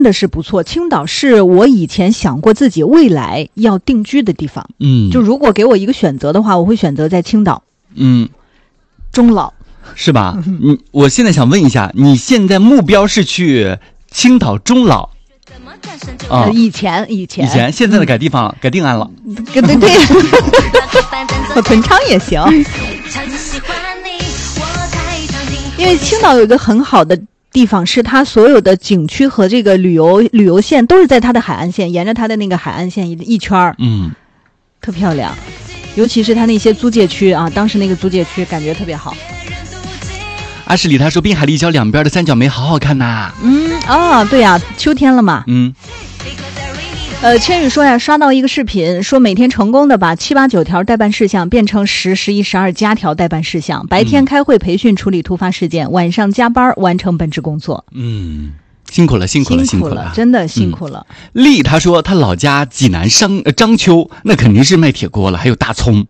的是不错，青岛是我以前想过自己未来要定居的地方。就如果给我一个选择的话，我会选择在青岛。终老。 是吧？我现在想问一下，你现在目标是去青岛终老？ 以前， 现在的改地方了，改定案了。 对，文昌也行。因为青岛有一个很好的地方，是它所有的景区和这个旅游线都是在它的海岸线，沿着它的那个海岸线一圈儿，特漂亮。尤其是它那些租界区啊，当时那个租界区感觉特别好。 阿十里他说滨海立交两边的三角梅好好看呐。 对呀，秋天了嘛。千羽说呀，刷到一个视频，说每天成功的把7、8、9条待办事项变成10、11、12加条待办事项，白天开会培训处理突发事件，晚上加班完成本职工作。 辛苦了， 真的辛苦了。 丽他说他老家济南章丘，那肯定是卖铁锅了，还有大葱。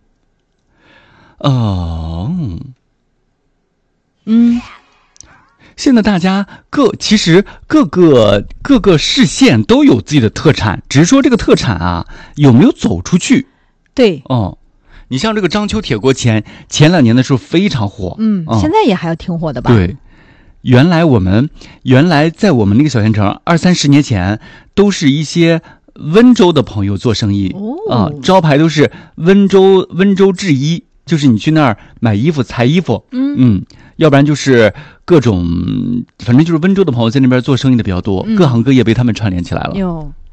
现在大家其实各个市县都有自己的特产，只是说这个特产啊有没有走出去。 对， 你像这个章丘铁锅前2年的时候非常火， 现在也还挺火的吧？ 对，原来在我们那个小县城20-30年前都是一些温州的朋友做生意，招牌都是温州制衣，就是你去那儿买衣服裁衣服，要不然就是各种，反正就是温州的朋友在那边做生意的比较多，各行各业被他们串联起来了。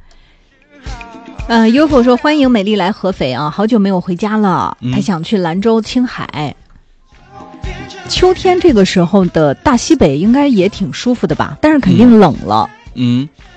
UFO 说欢迎美丽来合肥啊，好久没有回家了，还想去兰州、青海。秋天这个时候的大西北应该也挺舒服的吧，但是肯定冷了。